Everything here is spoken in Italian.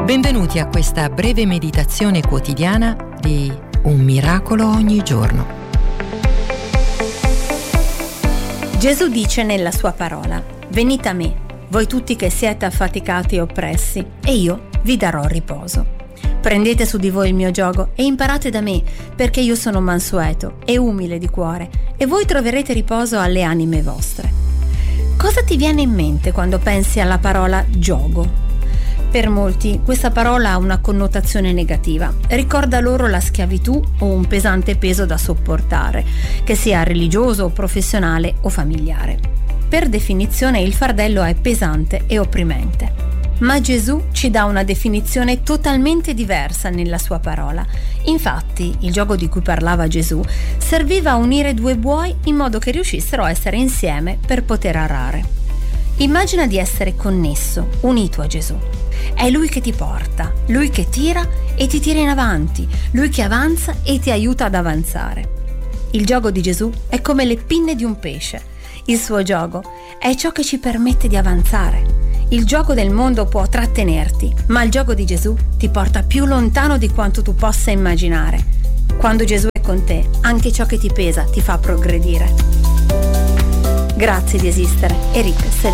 Benvenuti a questa breve meditazione quotidiana di Un miracolo ogni giorno. Gesù dice nella sua parola: venite a me, voi tutti che siete affaticati e oppressi, e io vi darò riposo. Prendete su di voi il mio giogo e imparate da me, perché io sono mansueto e umile di cuore, e voi troverete riposo alle anime vostre. Cosa ti viene in mente quando pensi alla parola giogo? Per molti questa parola ha una connotazione negativa, ricorda loro la schiavitù o un pesante peso da sopportare, che sia religioso, professionale o familiare. Per definizione il fardello è pesante e opprimente. Ma Gesù ci dà una definizione totalmente diversa nella sua parola. Infatti, il giogo di cui parlava Gesù serviva a unire due buoi in modo che riuscissero a essere insieme per poter arare. Immagina di essere connesso, unito a Gesù. È Lui che ti porta, Lui che tira e ti tira in avanti, Lui che avanza e ti aiuta ad avanzare. Il giogo di Gesù è come le pinne di un pesce. Il suo giogo è ciò che ci permette di avanzare. Il gioco del mondo può trattenerti, ma il gioco di Gesù ti porta più lontano di quanto tu possa immaginare. Quando Gesù è con te, anche ciò che ti pesa ti fa progredire. Grazie di esistere. Eric